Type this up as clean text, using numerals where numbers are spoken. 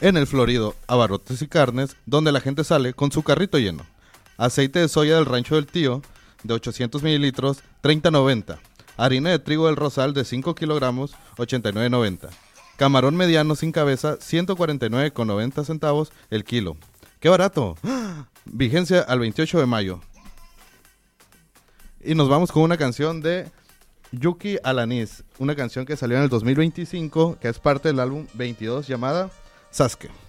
En el Florido, Abarrotes y Carnes, donde la gente sale con su carrito lleno. Aceite de soya del Rancho del Tío, de 800 mililitros, 30.90. Harina de trigo del Rosal de 5 kilogramos, 89.90. Camarón mediano sin cabeza, 149,90 centavos el kilo. ¡Qué barato! Vigencia al 28 de mayo. Y nos vamos con una canción de Yuki Alanis, una canción que salió en el 2025, que es parte del álbum 22 llamada Sasuke.